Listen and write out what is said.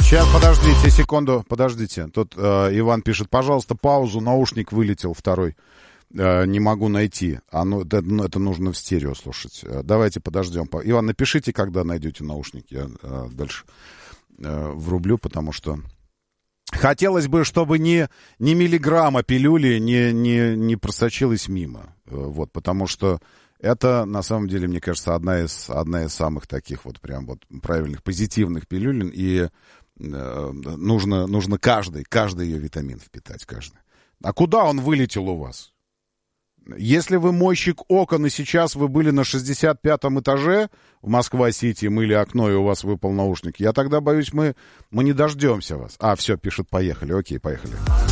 Сейчас, подождите секунду, подождите. Тут Иван пишет, пожалуйста, паузу, наушник вылетел второй. Не могу найти. Это нужно в стерео слушать. Давайте подождем. Иван, напишите, когда найдете наушник. Я дальше врублю, потому что... Хотелось бы, чтобы ни миллиграмма пилюли не просочилась мимо. Вот, потому что это, на самом деле, мне кажется, одна из самых таких вот прям вот правильных, позитивных пилюлин. И нужно каждый ее витамин впитать, каждый. А куда он вылетел у вас? Если вы мойщик окон, и сейчас вы были на 65-м этаже в Москва-Сити, мыли окно, и у вас выпал наушник, я тогда боюсь, мы не дождемся вас. Все, пишут, поехали. Окей, поехали.